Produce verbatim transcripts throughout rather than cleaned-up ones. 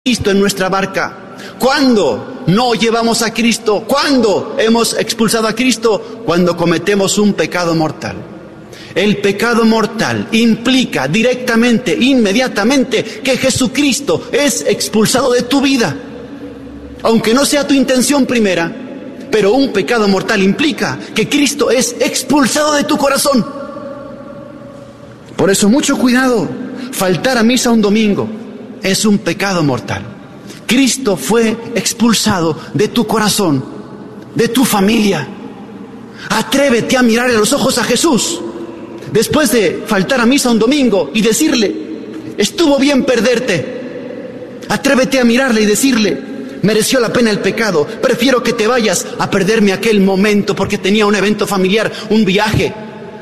Cristo en nuestra barca. ¿Cuándo no llevamos a Cristo? ¿Cuándo hemos expulsado a Cristo? Cuando cometemos un pecado mortal. El pecado mortal implica directamente, inmediatamente, que Jesucristo es expulsado de tu vida. Aunque no sea tu intención primera, pero un pecado mortal implica que Cristo es expulsado de tu corazón. Por eso, mucho cuidado. Faltar a misa un domingo es un pecado mortal. Cristo fue expulsado de tu corazón, de tu familia. Atrévete a mirar a los ojos a Jesús después de faltar a misa un domingo y decirle: estuvo bien perderte. Atrévete a mirarle y decirle: mereció la pena el pecado, prefiero que te vayas a perderme aquel momento porque tenía un evento familiar, un viaje.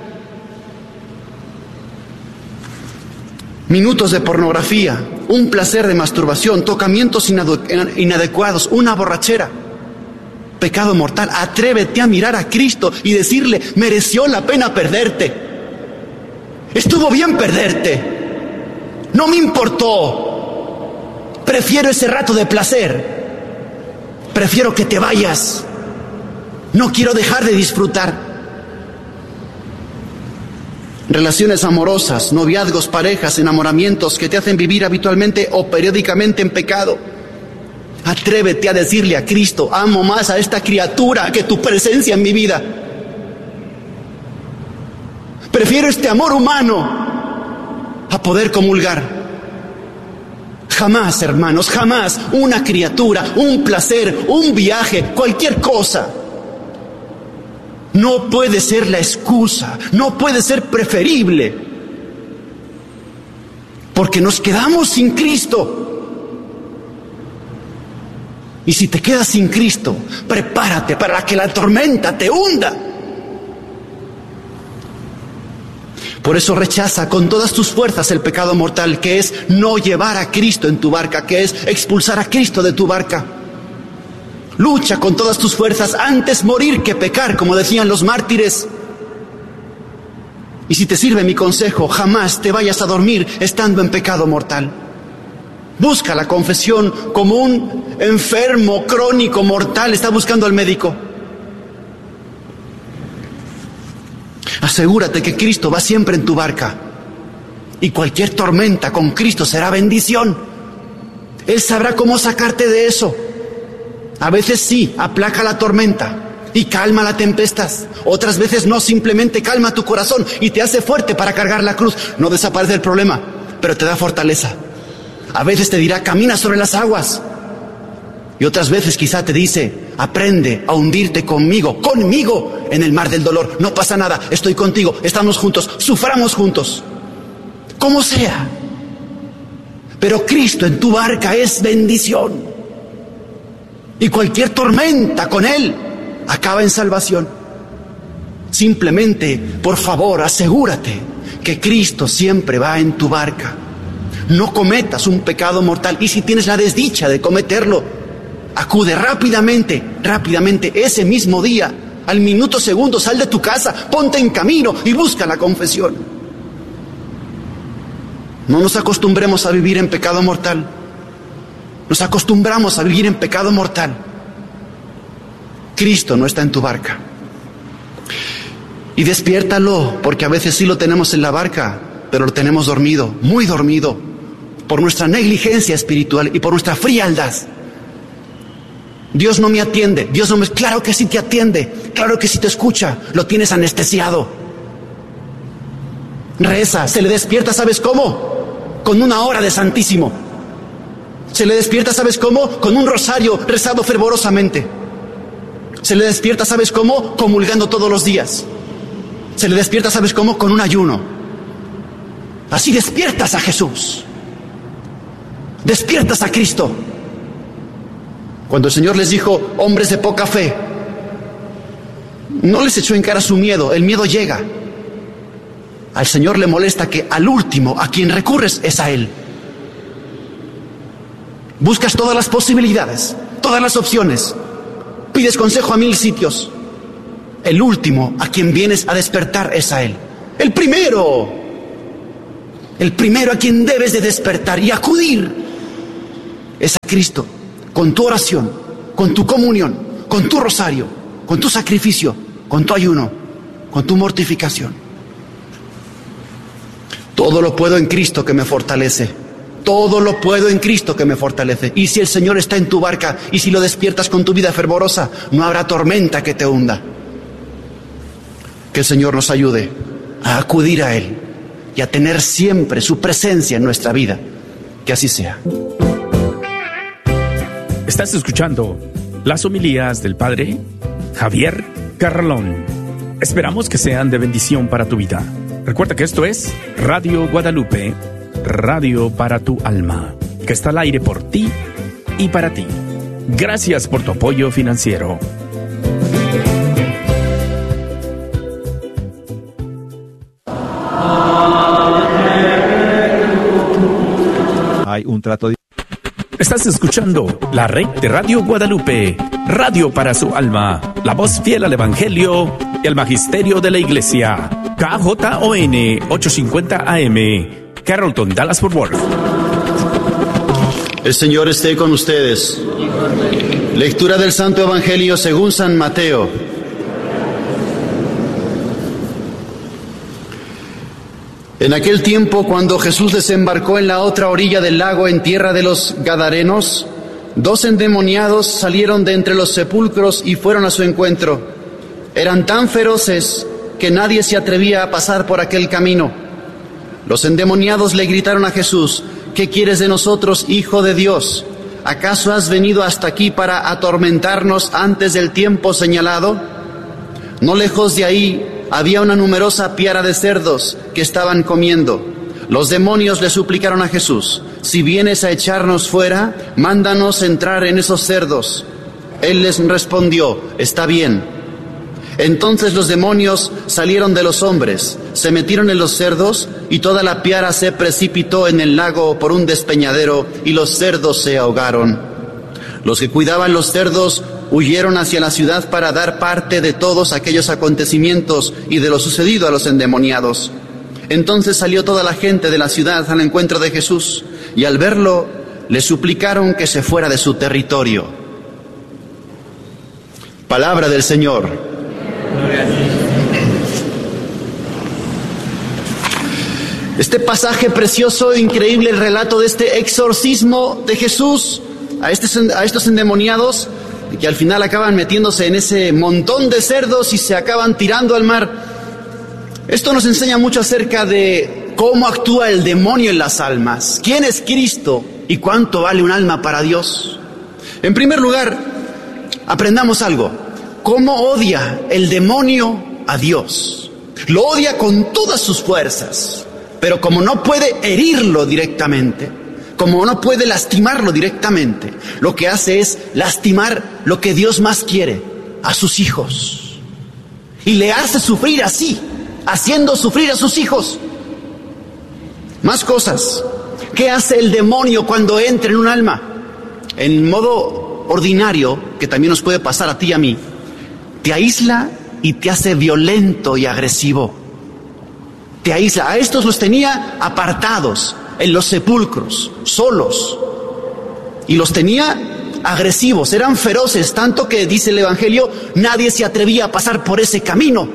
Minutos de pornografía, un placer de masturbación, tocamientos inadecuados, una borrachera. Pecado mortal. Atrévete a mirar a Cristo y decirle: mereció la pena perderte. Estuvo bien perderte. No me importó. Prefiero ese rato de placer. Prefiero que te vayas. No quiero dejar de disfrutar. Relaciones amorosas, noviazgos, parejas, enamoramientos que te hacen vivir habitualmente o periódicamente en pecado. Atrévete a decirle a Cristo: amo más a esta criatura que tu presencia en mi vida. Prefiero este amor humano a poder comulgar. Jamás, hermanos, jamás una criatura, un placer, un viaje, cualquier cosa no puede ser la excusa, no puede ser preferible, porque nos quedamos sin Cristo. Y si te quedas sin Cristo, prepárate para que la tormenta te hunda. Por eso rechaza con todas tus fuerzas el pecado mortal, que es no llevar a Cristo en tu barca, que es expulsar a Cristo de tu barca. Lucha con todas tus fuerzas, antes morir que pecar, como decían los mártires. Y si te sirve mi consejo, jamás te vayas a dormir estando en pecado mortal. Busca la confesión como un enfermo crónico mortal está buscando al médico. Asegúrate que Cristo va siempre en tu barca. Y cualquier tormenta con Cristo será bendición. Él sabrá cómo sacarte de eso. A veces sí, aplaca la tormenta y calma la tempestad. Otras veces no, simplemente calma tu corazón y te hace fuerte para cargar la cruz. No desaparece el problema, pero te da fortaleza. A veces te dirá: camina sobre las aguas. Y otras veces quizá te dice: aprende a hundirte conmigo, conmigo en el mar del dolor. No pasa nada, estoy contigo, estamos juntos, suframos juntos. Como sea. Pero Cristo en tu barca es bendición. Y cualquier tormenta con Él acaba en salvación. Simplemente, por favor, asegúrate que Cristo siempre va en tu barca. No cometas un pecado mortal. Y si tienes la desdicha de cometerlo, acude rápidamente, rápidamente, ese mismo día, al minuto segundo, sal de tu casa, ponte en camino y busca la confesión. No nos acostumbremos a vivir en pecado mortal. Nos acostumbramos a vivir en pecado mortal. Cristo no está en tu barca. Y despiértalo, porque a veces sí lo tenemos en la barca, pero lo tenemos dormido, muy dormido, por nuestra negligencia espiritual y por nuestra frialdad. Dios no me atiende, Dios no me... Claro que sí te atiende, claro que sí te escucha, lo tienes anestesiado. Reza, se le despierta, ¿sabes cómo? Con una hora de Santísimo. Se le despierta, ¿sabes cómo? Con un rosario rezado fervorosamente. Se le despierta, ¿sabes cómo? Comulgando todos los días. Se le despierta, ¿sabes cómo? Con un ayuno. Así despiertas a Jesús. Despiertas a Cristo. Cuando el Señor les dijo: hombres de poca fe, no les echó en cara su miedo. El miedo llega. Al Señor le molesta que al último a quien recurres es a Él. Buscas todas las posibilidades, todas las opciones. Pides consejo a mil sitios. El último a quien vienes a despertar es a Él. El primero. El primero a quien debes de despertar y acudir. es a Cristo, con tu oración, con tu comunión, con tu rosario, con tu sacrificio, con tu ayuno, con tu mortificación. Todo lo puedo en Cristo que me fortalece. Todo lo puedo en Cristo que me fortalece. Y si el Señor está en tu barca, y si lo despiertas con tu vida fervorosa, no habrá tormenta que te hunda. Que el Señor nos ayude a acudir a Él y a tener siempre su presencia en nuestra vida. Que así sea. Estás escuchando las homilías del Padre Javier Carralón. Esperamos que sean de bendición para tu vida. Recuerda que esto es Radio Guadalupe, radio para tu alma, que está al aire por ti y para ti. Gracias por tu apoyo financiero. Hay un trato de... Estás escuchando la red de Radio Guadalupe, radio para su alma, la voz fiel al Evangelio y al Magisterio de la Iglesia. K J O N ochocientos cincuenta A M, Carrollton, Dallas Fort Worth. El Señor esté con ustedes. Lectura del Santo Evangelio según San Mateo. En aquel tiempo, cuando Jesús desembarcó en la otra orilla del lago en tierra de los Gadarenos, dos endemoniados salieron de entre los sepulcros y fueron a su encuentro. Eran tan feroces que nadie se atrevía a pasar por aquel camino. Los endemoniados le gritaron a Jesús: ¿qué quieres de nosotros, Hijo de Dios? ¿Acaso has venido hasta aquí para atormentarnos antes del tiempo señalado? No lejos de ahí había una numerosa piara de cerdos que estaban comiendo. Los demonios le suplicaron a Jesús: si vienes a echarnos fuera, mándanos entrar en esos cerdos. Él les respondió: está bien. Entonces los demonios salieron de los hombres, se metieron en los cerdos, y toda la piara se precipitó en el lago por un despeñadero, y los cerdos se ahogaron. Los que cuidaban los cerdos huyeron hacia la ciudad para dar parte de todos aquellos acontecimientos y de lo sucedido a los endemoniados. Entonces salió toda la gente de la ciudad al encuentro de Jesús, y al verlo le suplicaron que se fuera de su territorio. Palabra del Señor. Este pasaje precioso e increíble, el relato de este exorcismo de Jesús a, este, a estos endemoniados, que al final acaban metiéndose en ese montón de cerdos y se acaban tirando al mar. Esto nos enseña mucho acerca de cómo actúa el demonio en las almas, quién es Cristo y cuánto vale un alma para Dios. En primer lugar, aprendamos algo: cómo odia el demonio a Dios. Lo odia con todas sus fuerzas, pero como no puede herirlo directamente, como no puede lastimarlo directamente, lo que hace es lastimar lo que Dios más quiere, a sus hijos. Y le hace sufrir así, haciendo sufrir a sus hijos. Más cosas. ¿Qué hace el demonio cuando entra en un alma? En modo ordinario, que también nos puede pasar a ti y a mí, te aísla y te hace violento y agresivo. Te aísla. A estos los tenía apartados, en los sepulcros, solos. Y los tenía agresivos, eran feroces, tanto que, dice el Evangelio, nadie se atrevía a pasar por ese camino.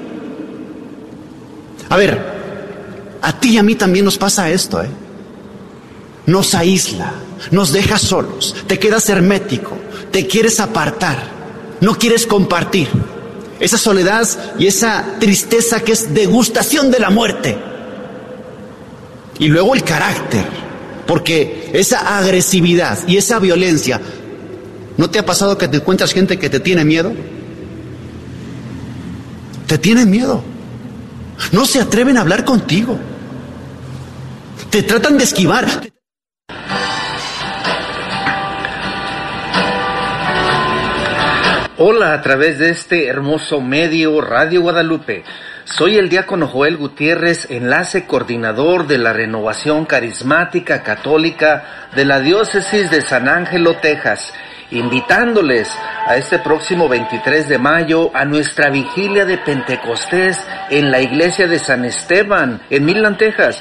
A ver, a ti y a mí también nos pasa esto, ¿eh? Nos aísla, nos deja solos, te quedas hermético, te quieres apartar, no quieres compartir. Esa soledad y esa tristeza que es degustación de la muerte. Y luego el carácter, porque esa agresividad y esa violencia, ¿no te ha pasado que te encuentras gente que te tiene miedo? Te tienen miedo. No se atreven a hablar contigo. Te tratan de esquivar. Hola, a través de este hermoso medio Radio Guadalupe. Soy el diácono Joel Gutiérrez, enlace coordinador de la Renovación Carismática Católica de la Diócesis de San Ángelo, Texas, invitándoles a este próximo veintitrés de mayo a nuestra vigilia de Pentecostés en la iglesia de San Esteban, en Midland, Texas.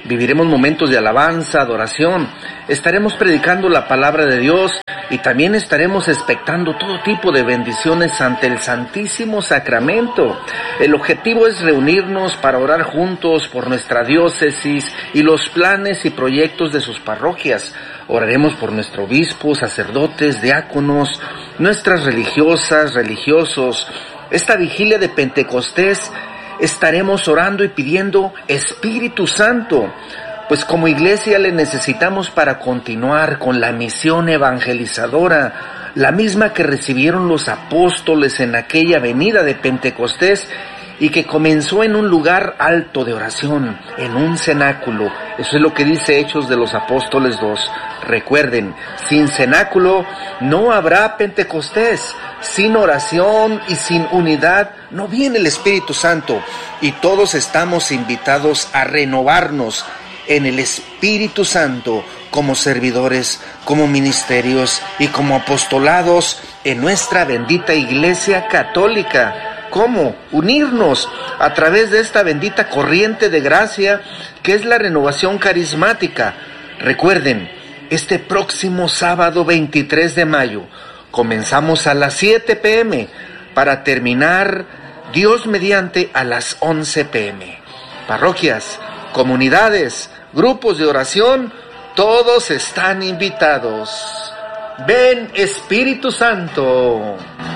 Viviremos momentos de alabanza, adoración, estaremos predicando la palabra de Dios y también estaremos expectando todo tipo de bendiciones ante el Santísimo Sacramento. El objetivo es reunirnos para orar juntos por nuestra diócesis y los planes y proyectos de sus parroquias. Oraremos por nuestro obispo, sacerdotes, diáconos, nuestras religiosas, religiosos. Esta vigilia de Pentecostés estaremos orando y pidiendo Espíritu Santo, pues como iglesia le necesitamos para continuar con la misión evangelizadora, la misma que recibieron los apóstoles en aquella venida de Pentecostés y que comenzó en un lugar alto de oración, en un cenáculo. Eso es lo que dice Hechos de los Apóstoles dos. Recuerden, sin cenáculo no habrá Pentecostés. Sin oración y sin unidad no viene el Espíritu Santo, y todos estamos invitados a renovarnos en el Espíritu Santo como servidores, como ministerios y como apostolados en nuestra bendita Iglesia Católica. ¿Cómo? Unirnos a través de esta bendita corriente de gracia que es la renovación carismática. Recuerden, este próximo sábado veintitrés de mayo comenzamos a las siete pe eme para terminar, Dios mediante, a las once pe eme. Parroquias, comunidades, grupos de oración, todos están invitados. Ven, Espíritu Santo.